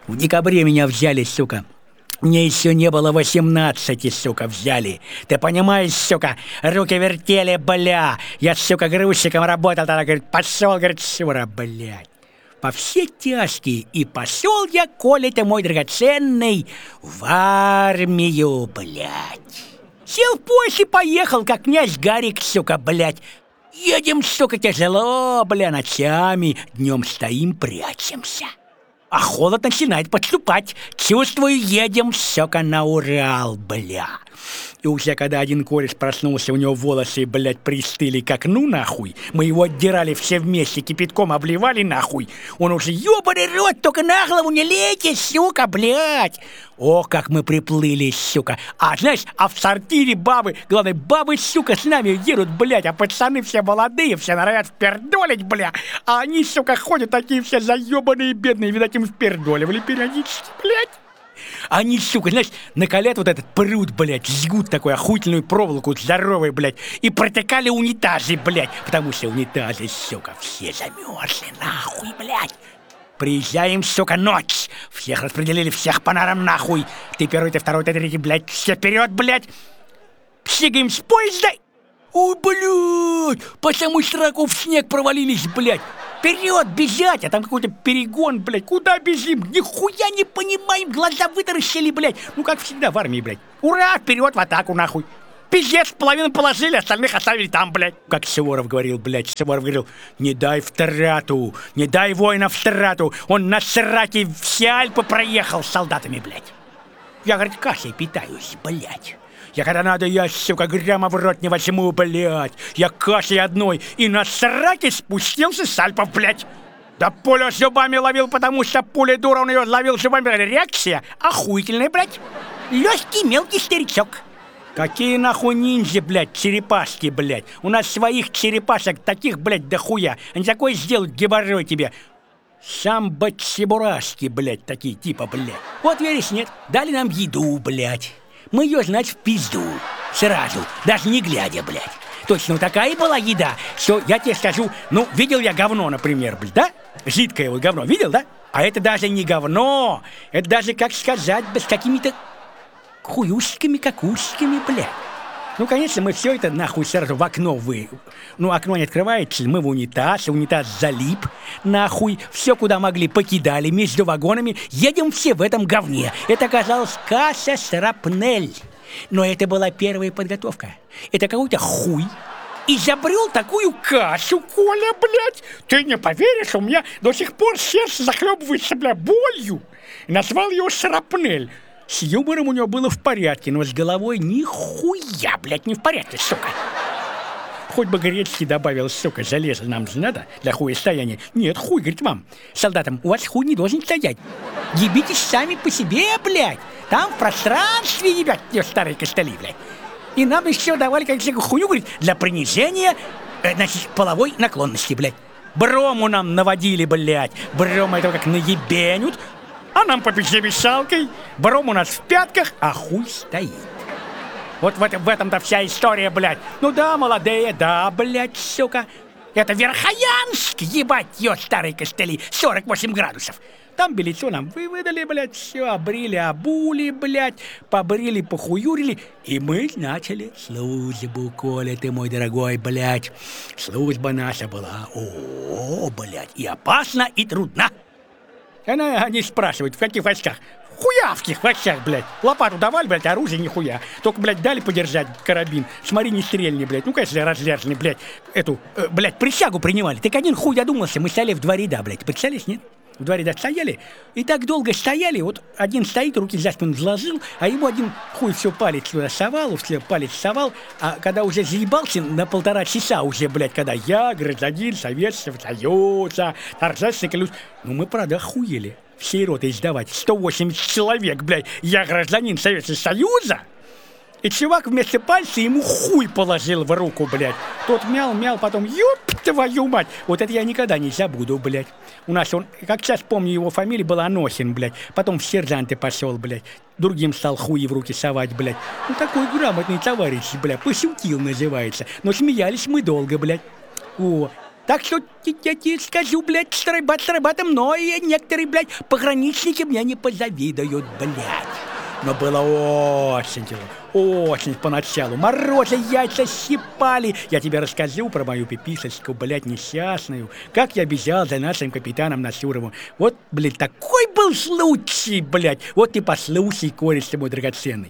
В декабре меня взяли, сука. Мне еще не было 18, сука, взяли. Ты понимаешь, сука, руки вертели, бля. Я, сука, грузчиком работал, тогда, говорит, пошел, говорит, Шура, блядь. По все тяжкие, и пошел я, Коля, ты мой драгоценный, в армию, блядь. Сел в поезд и поехал, как князь Гарик, сука, блядь. Едем, сука, тяжело, бля, ночами, днем стоим, прячемся. А холод начинает подступать. Чувствую, едем, сука, на Урал, бля. И уже когда один кореш проснулся, у него волосы, блядь, пристыли к окну, нахуй. Мы его отдирали все вместе, кипятком обливали, нахуй. Он уже, ёбаный рот, только на голову не лейте, сука, блядь. О, как мы приплыли, сука. А знаешь, а в сортире бабы, главное, бабы, сука, с нами едут, блядь, а пацаны все молодые, все норовят впердолить, бля. А они, сука, ходят такие все заебанные, бедные, видать, им впердоливали периодически, блядь. Они, сука, знаешь, накалят вот этот пруд, блядь, жгут такую охуительную проволоку здоровой, блядь, и протыкали унитазы, блядь, потому что унитазы, сука, все замерзли, нахуй, блядь. Приезжаем, сука, ночь. Всех распределили, всех по норам, нахуй. Ты первый, ты второй, ты третий, блядь, все вперед, блядь. Псигаем с поезда. Ой, блядь, по самую сраку в снег провалились, блядь. Вперед, бежать, а там какой-то перегон, блядь. Куда бежим? Нихуя не понимаем, глаза вытаращили, блядь. Ну, как всегда в армии, блядь. Ура, вперед в атаку, нахуй. Пиздец, половину положили, остальных оставили там, блядь. Как Суворов говорил, блядь, Суворов говорил, не дай втрату, не дай воина втрату. Он на сраке все Альпы проехал с солдатами, блядь. Я, говорит, кашей питаюсь, блядь. Я когда надо, я, сука, грамма в рот не возьму, блядь. Я кашей одной и на сраке спустился с Альпов, блядь. Да пулю зубами ловил, потому что пуля дура, он ее ловил зубами. Реакция охуительная, блядь. Легкий мелкий старичок. Какие нахуй ниндзя, блядь, черепашки, блядь. У нас своих черепашек таких, блядь, дохуя. Они такое сделают, геморрой тебе. Самбо-чебурашки, блядь, такие типа, блядь. Вот веришь, нет? Дали нам еду, блядь. Мы ее, значит, в пизду. Сразу, даже не глядя, блядь. Точно такая была еда, что я тебе скажу, ну, видел я говно, например, блядь, да? Жидкое вот говно, видел, да? А это даже не говно, это даже, как сказать, с какими-то хуюшками, какушками, блядь. Ну, конечно, мы все это нахуй сразу в окно Ну, окно не открывается, мы в унитаз залип, нахуй. Все, куда могли, покидали между вагонами. Едем все в этом говне. Это оказалось касса «Шрапнель». Но это была первая подготовка. Это какой-то хуй изобрел такую кашу, Коля, блядь. Ты не поверишь, у меня до сих пор сердце захлебывается, бля, болью. Назвал его «Шрапнель». С юмором у него было в порядке, но с головой нихуя, блядь, не в порядке, сука. Хоть бы гречки добавил, сука, железо нам же надо для хуестояния. Нет, хуй, говорит, мам, солдатам, у вас хуй не должен стоять. Ебитесь сами по себе, блядь. Там в пространстве ебят старые костыли, блядь. И нам еще давали какую-то хуйню, говорит, для принижения, значит, половой наклонности, блядь. Брому нам наводили, блядь. Брому это как наебенют. А нам по пищевещалкой, бром у нас в пятках, а хуй стоит. Вот в этом-то вся история, блядь. Ну да, молодые, да, блядь, сука. Это Верхоянск, ебать, ё, старые костыли, 48 градусов. Там белицу нам выдали, блядь, все, обрили, обули, блядь, побрили, похуюрили. И мы начали службу, Коля, ты мой дорогой, блядь. Служба наша была, блядь, и опасна, и трудна. Они спрашивают, в каких войсках? В хуявских войсках, блядь. Лопату давали, блядь, оружие нихуя. Только, блядь, дали подержать карабин. Смотри, не стрельни, блядь. Ну, конечно, разряженный, блядь. Блядь, присягу принимали. Так один хуй додумался, мы стояли в 2 ряда, блядь. Представляешь, нет? В 2 ряда стояли, и так долго стояли, вот один стоит, руки за спину заложил, а ему один хуй все палец туда совал, все палец совал, а когда уже заебался на 1,5 часа уже, блядь, когда я, гражданин Советского Союза, торжественно клянусь, ну мы, правда, охуели всей роты издавать, 180 человек, блядь, я гражданин Советского Союза. И чувак вместо пальца ему хуй положил в руку, блядь. Тот мял, потом, ёб твою мать. Вот это я никогда не забуду, блядь. У нас он, как сейчас помню, его фамилия была Анохин, блядь. Потом в сержанты пошел, блядь. Другим стал хуи в руки совать, блядь. Ну такой грамотный товарищ, блядь. Пошутил, называется. Но смеялись мы долго, блядь. О, Так что я тебе скажу, блядь, старобатом, но и некоторые, блядь, пограничники мне не позавидуют, блядь. Но было очень тяжело, очень поначалу. Морозы, яйца щипали. Я тебе расскажу про мою пиписочку, блядь, несчастную. Как я бежал за нашим капитаном Насуровым. Вот, блядь, такой был случай, блядь. Вот ты послушай, кореш ты мой драгоценный.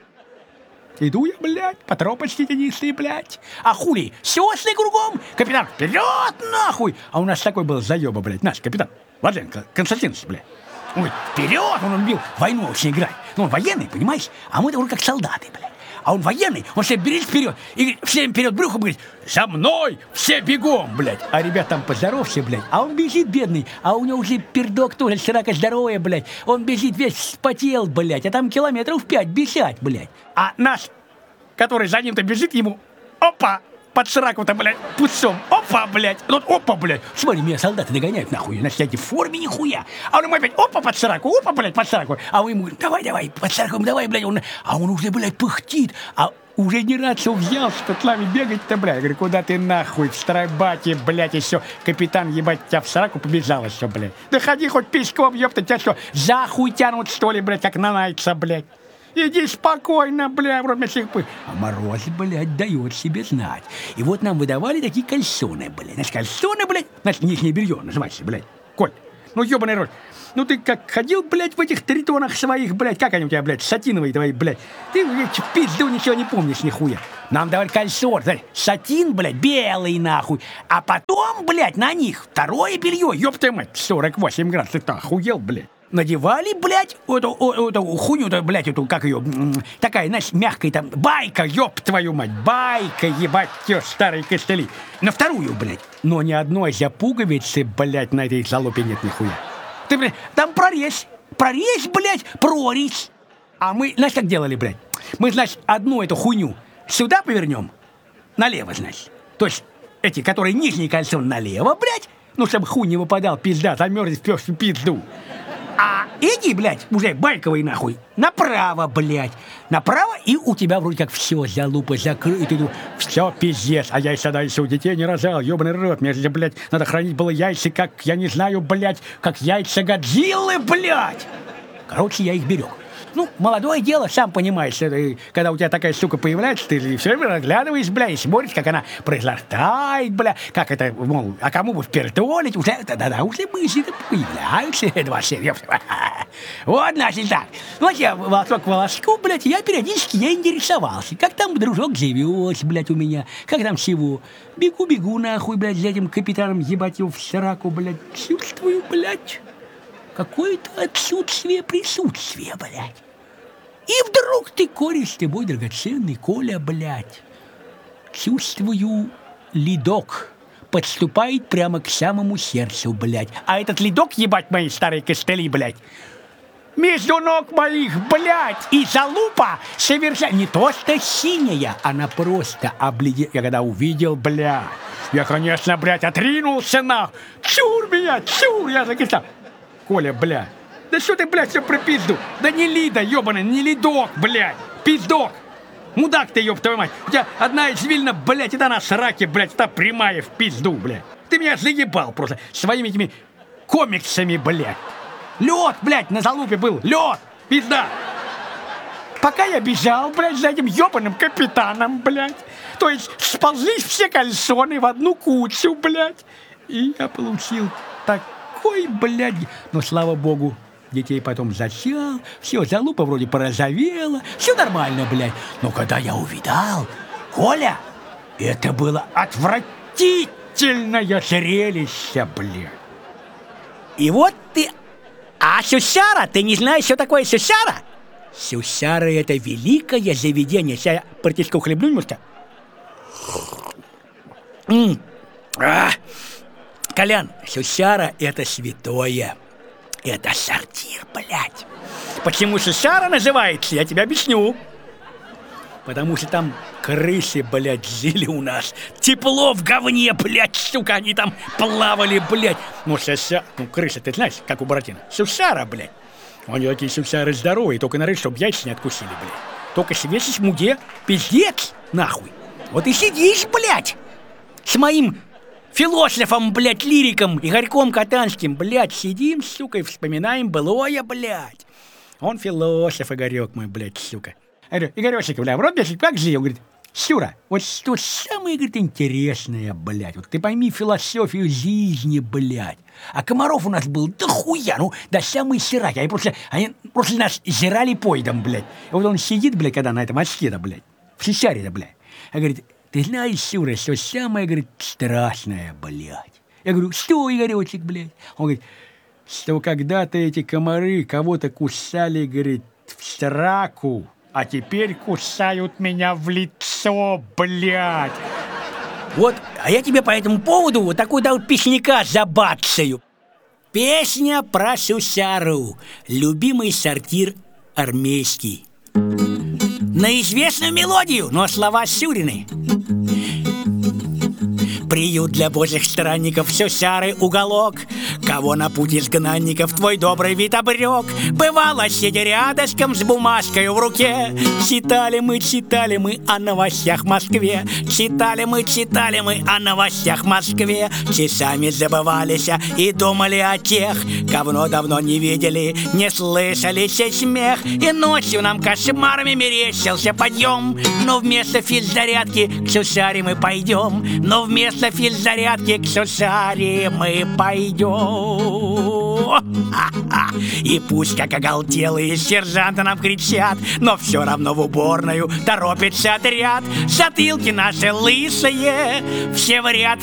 Иду я, блядь, по тропочке тенистой, блядь. А хули, сёслы кругом. Капитан, вперед, нахуй. А у нас такой был заёба, блядь, наш капитан Владленко Константинович, бляддь. Он говорит, вперед, он любил войну очень играть. Ну, он военный, понимаешь? А мы вроде как солдаты, блядь. А он военный, он всем берет вперед и говорит, всем вперед брюхом говорит, за мной, все бегом, блядь. А ребят там поздоровся, блядь. А он бежит, бедный, а у него уже пердок тоже срака здоровая, блядь. Он бежит весь вспотел, блядь, а там километров 5 бежать, блядь. А наш, который за ним-то бежит, ему, опа, под сраку-то, блядь, пуцом. Опа, блядь. Вот опа, блядь. Смотри, меня солдаты догоняют, нахуй. Значит, я в форме нихуя. А он ему опять, опа, под сраку, опа, блядь, под сраку. А вы ему говорите, давай, под сраку, давай, блядь. А он уже, блядь, пыхтит. А уже не рад, что взялся с котлами бегать-то, блядь. Я говорю, куда ты нахуй, в Старобате, блядь, еще капитан, ебать, тебя в сраку побежал еще, блядь. Да ходи хоть пешком, ёпта, тебя что, за хуй тянут, что ли, блядь, как на найца, блядь. Иди спокойно, бля, вроде всех пы. А мороз, блядь, дает себе знать. И вот нам выдавали такие кальсоны, блядь. Значит, кальсоны, блядь, значит, нижнее белье называется, блядь. Коль, ну ёбаный рот. Ну ты как ходил, блядь, в этих тритонах своих, блядь, как они у тебя, блядь, сатиновые твои, блядь. Ты, блядь, в пизду ничего не помнишь, нихуя. Нам давали кальсон, знаешь, сатин, блядь, белый, нахуй. А потом, блядь, на них второе белье, ёб твою мать, 48 градусов, ты охуел, блядь. Надевали, блядь, эту хуйню-то, блядь, эту, как ее, такая, знаешь, мягкая там, байка, ёб твою мать, байка, ебать, те старые костыли. На вторую, блядь. Но ни одной запуговицы, блядь, на этой залупе нет нихуя. Ты, блядь, там прорезь, блядь, прорезь. А мы, знаешь, как делали, блядь? Мы, значит, одну эту хуйню сюда повернем, налево, значит. То есть эти, которые нижние кольцо налево, блядь, ну, чтобы хуй не выпадал, пизда, замерзнет в пизду. А эти, блядь, уже байковые нахуй, направо, блядь. Направо, и у тебя вроде как все, залупа закрыта. Все, пиздец. А я еще у детей не рожал, ебаный рот. Мне же, блядь, надо хранить было яйца, как, я не знаю, блядь, как яйца Годзиллы, блядь. Короче, я их берег. Ну, молодое дело, сам понимаешь, это, когда у тебя такая сука появляется, ты все время разглядываешь, бля, и смотришь, как она произрастает, бля, как это, мол, а кому бы впертолить, уже, да-да, уже мысли появляются, это вообще, вот, значит, так. Вот я волосок к волоску, блядь, я периодически интересовался, как там дружок живет, блядь, у меня, как там всего. Бегу, нахуй, блядь, за этим капитаном, ебать его в сраку, блядь, чувствую, блядь, какое-то отсутствие присутствия, блядь. И вдруг ты, кореш, ты мой драгоценный Коля, блядь, чувствую, ледок подступает прямо к самому сердцу, блядь. А этот ледок, ебать мои старые костыли, блядь, между ног моих, блядь, и залупа совершенно не то что синяя, она просто обледенела. Я когда увидел, блядь, я, конечно, блядь, отринулся на. Чур меня, чур, я закисал. Коля, блядь, да что ты, блядь, все про пизду? Да не лида, ебаный, не лидок, блядь, пиздок. Мудак ты, ёб твою мать. У тебя одна извилина, блядь, это на сраке, блядь, это прямая в пизду, блядь. Ты меня заебал просто своими этими комиксами, блядь. Лед, блядь, на залупе был, лед, пизда. Пока я бежал, блядь, за этим ебаным капитаном, блядь, то есть сползлись все кальсоны в одну кучу, блядь, и я получил такой, блядь, но слава богу, детей потом зачал, все, залупа вроде порозовела, все нормально, блядь. Но когда я увидал, Коля, это было отвратительное зрелище, блядь. И вот ты... А Сюсяра, ты не знаешь, что такое Сюсяра? Сюсяра — это великое заведение. Сейчас я партишку хлебну немножко. Колян, Сюсяра — это святое. Это сортир, блядь. Почему Сюсяра называется, я тебе объясню. Потому что там крысы, блядь, жили у нас. Тепло в говне, блядь, сука, они там плавали, блядь. Ну, крысы, ты знаешь, как у Буратино. Сюсяра, блядь. Они такие сюсяры здоровые, только нарыть, чтобы яйца не откусили, блядь. Только свесишь муде, пиздец, нахуй. Вот и сидишь, блядь, с моим философом, блядь, лириком Игорьком Катанским, блядь, сидим, сука, и вспоминаем былое, блядь. Он философ, Игорек мой, блядь, сука. Я говорю, Игорёшек, бля, в рот бежит, как жил? Он говорит, Сюра, вот что самое, говорит, интересное, блядь, вот ты пойми философию жизни, блядь. А комаров у нас был дохуя, ну, до самой сраки. Они просто нас жрали поедом, блядь. И вот он сидит, блядь, когда на этом очке-то, блядь, в сисяре-то, блядь. А говорит, ты знаешь, Сюра, что самое, говорит, страшное, блядь. Я говорю, что, Игорёчек, блядь? Он говорит, что когда-то эти комары кого-то кусали, говорит, в сраку, а теперь кусают меня в лицо, блядь. Вот, а я тебе по этому поводу вот такой дал песняка забацаю. Песня про Сюсяру, любимый сортир армейский. На известную мелодию, но слова Сюрины. Приют для божьих странников, Сюсяры уголок. Кого на путь изгнанников твой добрый вид обрек. Бывало, сидя рядышком с бумажкой в руке, читали мы о новостях в Москве. Читали мы о новостях в Москве. Часами забывались и думали о тех, кого давно не видели, не слышали сей смех. И ночью нам кошмарами мерещился подъем, но вместо физзарядки к Сюсяре мы пойдем. Но вместо физзарядки к Сюсяре мы пойдем. И пусть как оголтелые сержанты нам кричат, но все равно в уборную торопится отряд. Затылки наши лысые, все в ряд